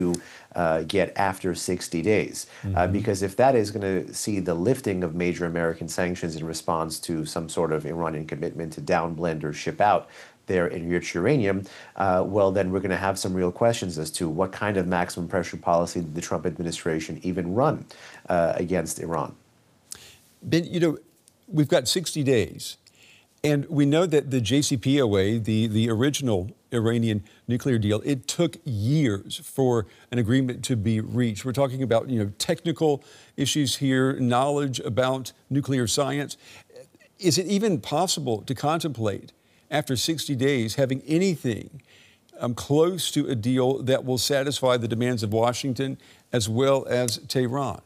get after 60 days. Because if that is going to see the lifting of major American sanctions in response to some sort of Iranian commitment to downblend or ship out their enriched uranium, well, then we're going to have some real questions as to what kind of maximum pressure policy did the Trump administration even run against Iran. Ben, we've got 60 days. And we know that the JCPOA, the original Iranian nuclear deal, it took years for an agreement to be reached. We're talking about, technical issues here, knowledge about nuclear science. Is it even possible to contemplate, after 60 days, having anything close to a deal that will satisfy the demands of Washington as well as Tehran?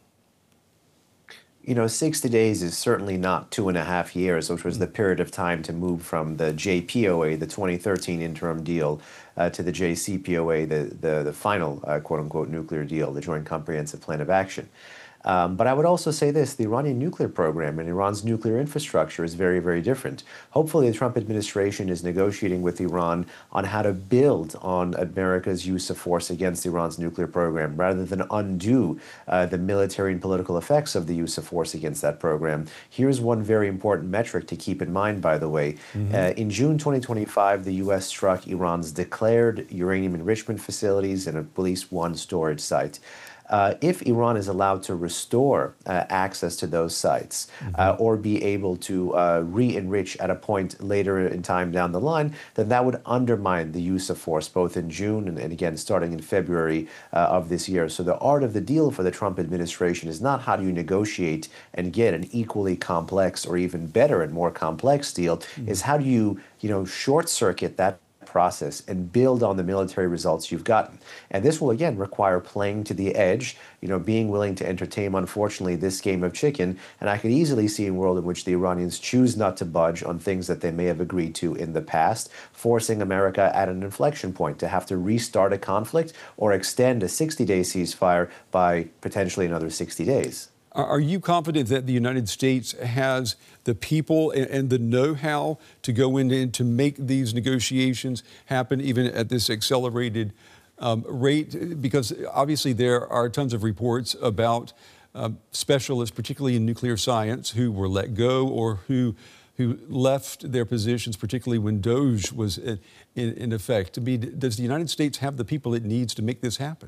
60 days is certainly not 2.5 years, which was the period of time to move from the JPOA, the 2013 interim deal, to the JCPOA, the final quote-unquote nuclear deal, the Joint Comprehensive Plan of Action. But I would also say this, the Iranian nuclear program and Iran's nuclear infrastructure is very, very different. Hopefully, the Trump administration is negotiating with Iran on how to build on America's use of force against Iran's nuclear program, rather than undo the military and political effects of the use of force against that program. Here's one very important metric to keep in mind, by the way. In June 2025, the U.S. struck Iran's declared uranium enrichment facilities and at least one storage site. If Iran is allowed to restore access to those sites or be able to re-enrich at a point later in time down the line, then that would undermine the use of force, both in June and again starting in February of this year. So the art of the deal for the Trump administration is not how do you negotiate and get an equally complex or even better and more complex deal, is how do you, short-circuit that process and build on the military results you've gotten. And this will, again, require playing to the edge, being willing to entertain, unfortunately, this game of chicken. And I could easily see a world in which the Iranians choose not to budge on things that they may have agreed to in the past, forcing America at an inflection point to have to restart a conflict or extend a 60-day ceasefire by potentially another 60 days. Are you confident that the United States has the people and the know-how to go in and to make these negotiations happen, even at this accelerated rate? Because obviously there are tons of reports about specialists, particularly in nuclear science, who were let go or who left their positions, particularly when DOGE was in effect. Does the United States have the people it needs to make this happen?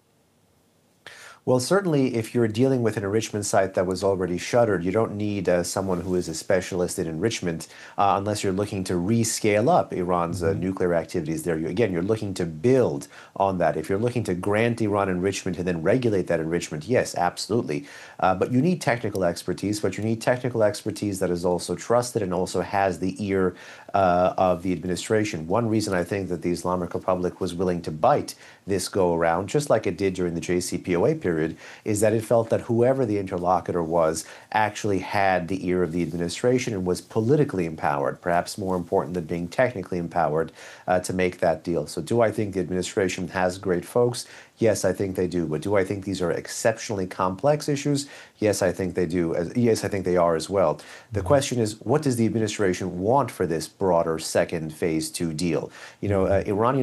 Well, certainly, if you're dealing with an enrichment site that was already shuttered, you don't need someone who is a specialist in enrichment unless you're looking to rescale up Iran's nuclear activities there. You're looking to build on that. If you're looking to grant Iran enrichment and then regulate that enrichment, yes, absolutely. But you need technical expertise, but you need technical expertise that is also trusted and also has the ear of the administration. One reason I think that the Islamic Republic was willing to bite this go-around, just like it did during the JCPOA period, is that it felt that whoever the interlocutor was actually had the ear of the administration and was politically empowered, perhaps more important than being technically empowered, to make that deal. So do I think the administration has great folks? Yes, I think they do. But do I think these are exceptionally complex issues? Yes, I think they do. Yes, I think they are as well. The question is, what does the administration want for this broader second phase 2 deal? Iranian